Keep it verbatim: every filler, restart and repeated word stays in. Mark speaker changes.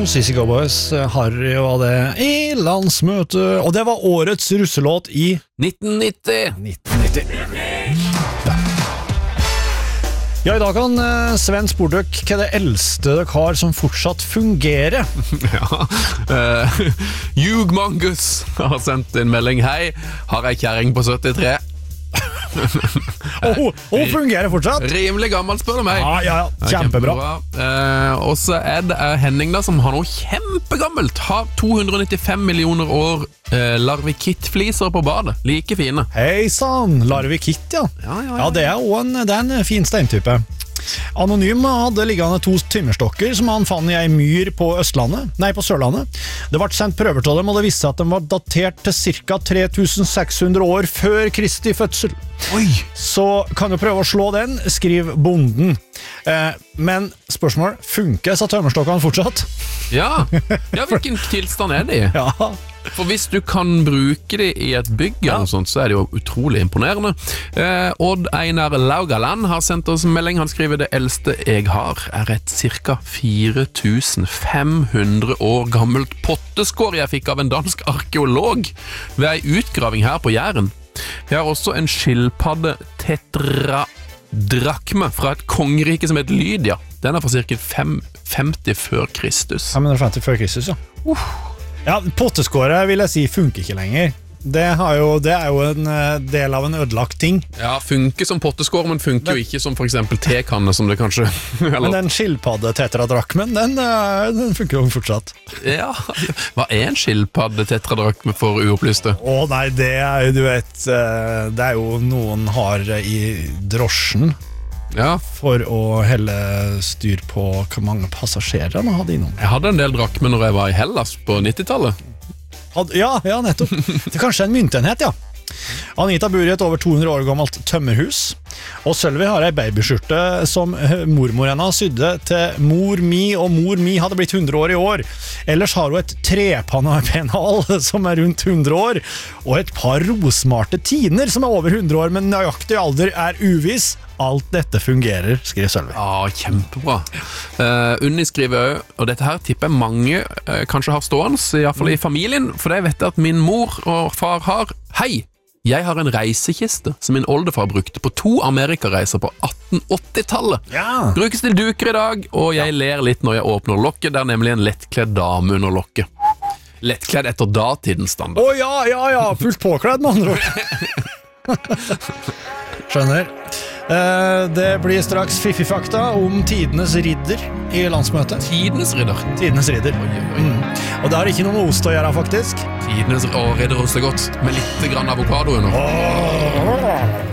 Speaker 1: Sissy Cowboys, Harry var det i landsmøte, og det var årets russelåt i
Speaker 2: nitten nitti.
Speaker 1: nitten nitti. Ja. Ja, i dag kan uh, Sven spore dere hva det eldste dere har som fortsatt fungerer.
Speaker 2: Ja. Uh, Jugmangus har sendt en melding. Hei, har ei kjæring på syttitre.
Speaker 1: Og hun, hun fungerer fortsatt.
Speaker 2: Rimelig gammel, spør du meg.
Speaker 1: Ja, ja, ja. Kjempebra.
Speaker 2: uh, Og så er det Henning da, som har noe kjempegammelt. Har to hundre nittifem millioner år uh, Larvikit-fliser på badet. Like fine.
Speaker 1: Hei sann, Larvikit, ja.
Speaker 2: Ja, ja, ja.
Speaker 1: Ja, det er også en, det er en fin steintype. Anonym hadde liggende to tømmerstokker som han fann i ei myr på Østlandet, nei på Sørlandet. Det ble sendt prøver til dem, og det viste seg at de var datert til ca. tre tusen seks hundre år før Kristi fødsel.
Speaker 2: Oi.
Speaker 1: Så kan du prøve å slå den, skriv bonden. Eh, men spørsmål, funker disse tømmerstokkene fortsatt?
Speaker 2: Ja, ja, hvilken tilstand er de?
Speaker 1: Ja.
Speaker 2: For hvis du kan bruke det i et bygg eller noe sånt, så er det jo utrolig imponerende. eh, Odd Einar Laugaland har sendt oss en melding. Han skriver: det eldste jeg har er et ca. fire tusen fem hundre år gammelt potteskår jeg fikk av en dansk arkeolog ved ei utgraving her på Jæren. Jeg har også en skilpadde tetradrakme fra et kongerike som heter Lydia. Den er fra ca. fem femti før Kristus.
Speaker 1: fem hundre femti før Kristus, ja. Uh. Ja, potteskåret vil jeg si funker ikke lenger. Det, har jo, det er jo en del av en ødelagt ting.
Speaker 2: Ja, funker som potteskår, men funker men, jo ikke som for eksempel tekanne, som det kanskje...
Speaker 1: Men den skilpadde-tetradrakmen, den, den funker jo fortsatt.
Speaker 2: Ja, hva er en skilpadde-tetradrakme for uopplyste?
Speaker 1: Å nei, det er jo, du vet, det er jo noen har i drosjen. Ja. For å helle styr på hvor mange passasjerer man hadde innom.
Speaker 2: Jeg hadde en del drakmer når jeg var i Hellas på nittitallet.
Speaker 1: Ja, ja, nettopp. Det er kanskje en myntenhet, ja. Anita bor i et over to hundre år gammelt tømmerhus, og Sølvi har ei babyskjorte som mormor hennes sydde til mor mi, og mor mi hadde blitt hundre år i år. Ellers har hun et trepannepennal som er rundt hundre år, og et par rosmarte tiner som er over hundre år, men nøyaktig alder er uviss. Alt dette fungerer, skriver Sølvi.
Speaker 2: Ja, kjempebra. uh, Unni skriver også, og dette her tipper jeg mange uh, kanskje har stående, i hvert fall i familien, for jeg vet at min mor og far har. Hei, jeg har en reisekiste som min oldefar brukte på to Amerikareiser på atten åtti-tallet.
Speaker 1: Ja.
Speaker 2: Brukes til duker i dag, og jeg ler litt når jeg åpner lokket. Det er nemlig en lettkledd dame under lokket. Lettkledd etter datidens standard.
Speaker 1: Å oh, ja, ja, ja, fullt påkledd med andre ord. Skjønner. Uh, det blir straks fiffifakta om tidenes ridder i landsmøtet.
Speaker 2: Tidenes ridder?
Speaker 1: Tidenes ridder.
Speaker 2: Oi, oi, oi.
Speaker 1: Mm. Og det har ikke noe med ost å gjøre, faktisk.
Speaker 2: Tidenes ridder oster godt, med litt grann avokado under.
Speaker 1: Oh.